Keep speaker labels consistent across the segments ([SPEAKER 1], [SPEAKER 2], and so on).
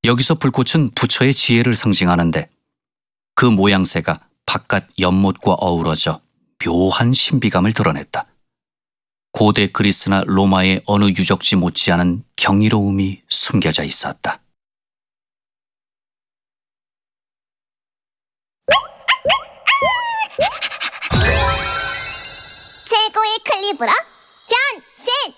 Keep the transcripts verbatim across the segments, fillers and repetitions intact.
[SPEAKER 1] 여기서 불꽃은 부처의 지혜를 상징하는데 그 모양새가 바깥 연못과 어우러져 묘한 신비감을 드러냈다. 고대 그리스나 로마의 어느 유적지 못지않은 경이로움이 숨겨져 있었다.
[SPEAKER 2] 최고의 클리브로 변신!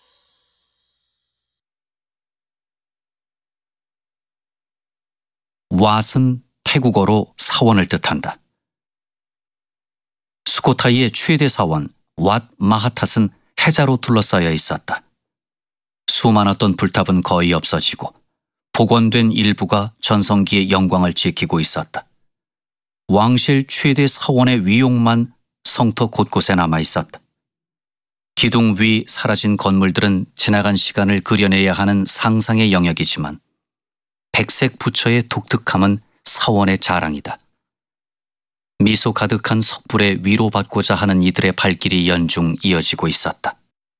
[SPEAKER 1] 왓은 태국어로 사원을 뜻한다. 수코타이의 최대 사원 왓 마하탓은 해자로 둘러싸여 있었다. 수많았던 불탑은 거의 없어지고 복원된 일부가 전성기의 영광을 지키고 있었다. 왕실 최대 사원의 위용만 성터 곳곳에 남아 있었다. 기둥 위 사라진 건물들은 지나간 시간을 그려내야 하는 상상의 영역이지만 백색 부처의 독특함은 사원의 자랑이다. 미소 가득한 석불에 위로받고자 하는 이들의 발길이 연중 이어지고 있었다.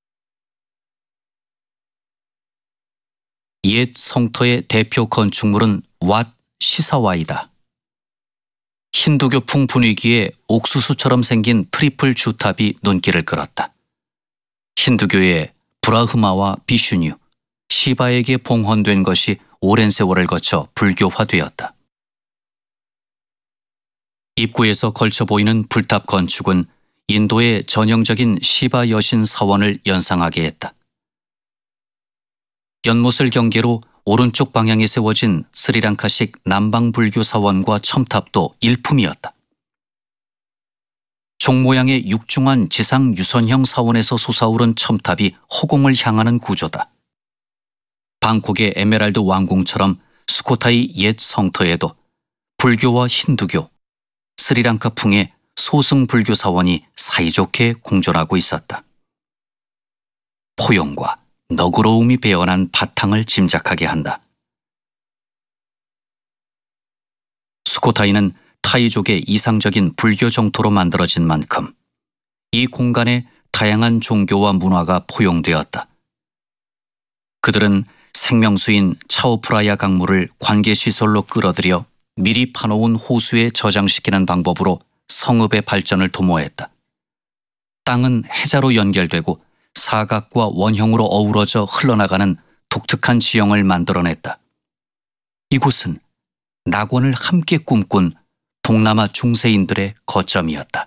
[SPEAKER 1] 옛 성터의 대표 건축물은 왓 시사와이다. 힌두교풍 분위기에 옥수수처럼 생긴 트리플 주탑이 눈길을 끌었다. 힌두교의 브라흐마와 비슈뉴, 시바에게 봉헌된 것이 오랜 세월을 거쳐 불교화되었다. 입구에서 걸쳐 보이는 불탑 건축은 인도의 전형적인 시바 여신 사원을 연상하게 했다. 연못을 경계로 오른쪽 방향에 세워진 스리랑카식 남방불교 사원과 첨탑도 일품이었다. 종 모양의 육중한 지상 유선형 사원에서 솟아오른 첨탑이 허공을 향하는 구조다. 방콕의 에메랄드 왕궁처럼 수코타이 옛 성터에도 불교와 힌두교, 스리랑카풍의 소승불교 사원이 사이좋게 공존하고 있었다. 포용과 너그러움이 배어난 바탕을 짐작하게 한다. 수코타이는 타이족의 이상적인 불교 정토로 만들어진 만큼 이 공간에 다양한 종교와 문화가 포용되었다. 그들은 생명수인 차오프라야 강물을 관계시설로 끌어들여 미리 파놓은 호수에 저장시키는 방법으로 성읍의 발전을 도모했다. 땅은 해자로 연결되고 사각과 원형으로 어우러져 흘러나가는 독특한 지형을 만들어냈다. 이곳은 낙원을 함께 꿈꾼 동남아 중세인들의 거점이었다.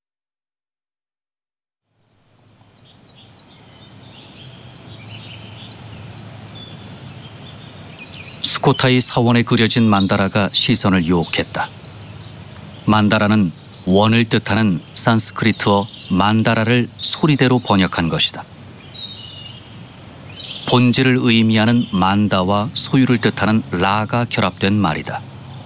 [SPEAKER 1] 수코타이 사원에 그려진 만다라가 시선을 유혹했다. 만다라는 원을 뜻하는 산스크리트어 만다라를 소리대로 번역한 것이다. 본질을 의미하는 만다와 소유를 뜻하는 라가 결합된 말이다.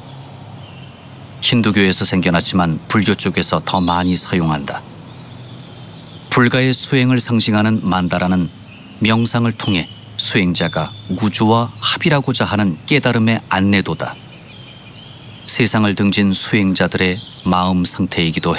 [SPEAKER 1] 힌두교에서 생겨났지만 불교 쪽에서 더 많이 사용한다. 불가의 수행을 상징하는 만다라는 명상을 통해 수행자가 우주와 합일하고자 하는 깨달음의 안내도다. 세상을 등진 수행자들의 마음 상태이기도 해.